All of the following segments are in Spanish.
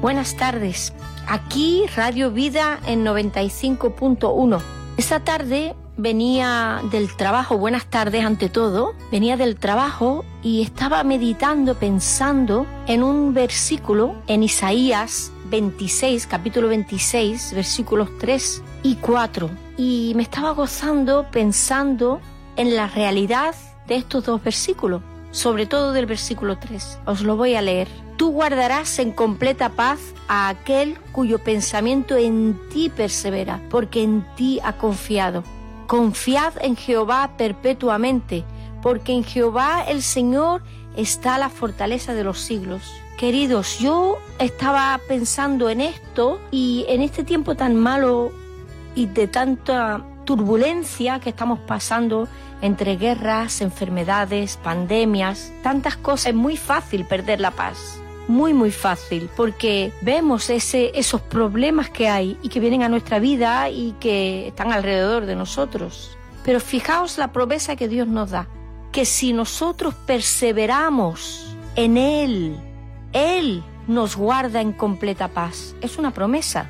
Buenas tardes. Aquí Radio Vida en 95.1. Esta tarde venía del trabajo, buenas tardes ante todo, venía del trabajo y estaba meditando, pensando en un versículo en Isaías 26, capítulo 26, versículos 3 y 4. Y me estaba gozando pensando en la realidad de estos dos versículos, sobre todo del versículo 3. Os lo voy a leer. Tú guardarás en completa paz a aquel cuyo pensamiento en ti persevera, porque en ti ha confiado. Confiad en Jehová perpetuamente, porque en Jehová el Señor está la fortaleza de los siglos. Queridos, yo estaba pensando en esto y en este tiempo tan malo y de tanta turbulencia que estamos pasando entre guerras, enfermedades, pandemias, tantas cosas, es muy fácil perder la paz. Muy fácil, porque vemos esos problemas que hay y que vienen a nuestra vida y que están alrededor de nosotros. Pero fijaos la promesa que Dios nos da, que si nosotros perseveramos en Él, Él nos guarda en completa paz. Es una promesa,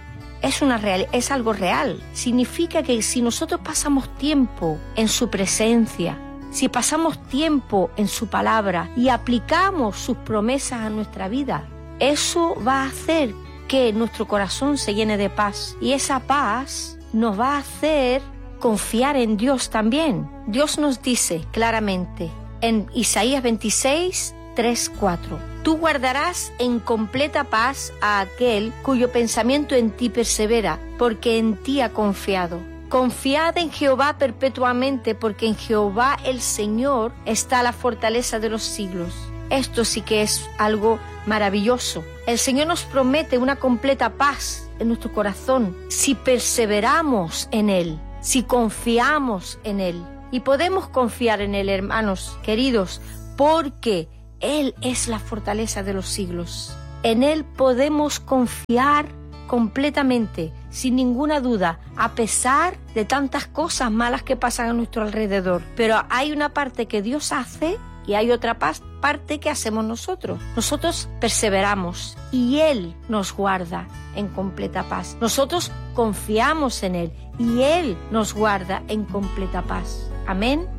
es algo real. Significa que si nosotros pasamos tiempo en su presencia, si pasamos tiempo en su palabra y aplicamos sus promesas a nuestra vida, eso va a hacer que nuestro corazón se llene de paz. Y esa paz nos va a hacer confiar en Dios también. Dios nos dice claramente en Isaías 26, 3, 4. Tú guardarás en completa paz a aquel cuyo pensamiento en ti persevera, porque en ti ha confiado. Confiad en Jehová perpetuamente, porque en Jehová el Señor está la fortaleza de los siglos. Esto sí que es algo maravilloso. El Señor nos promete una completa paz en nuestro corazón si perseveramos en Él, si confiamos en Él. Y podemos confiar en Él, hermanos queridos, porque Él es la fortaleza de los siglos. En Él podemos confiar completamente, sin ninguna duda, a pesar de tantas cosas malas que pasan a nuestro alrededor. Pero hay una parte que Dios hace y hay otra parte que hacemos nosotros. Nosotros perseveramos y Él nos guarda en completa paz. Nosotros confiamos en Él y Él nos guarda en completa paz. Amén.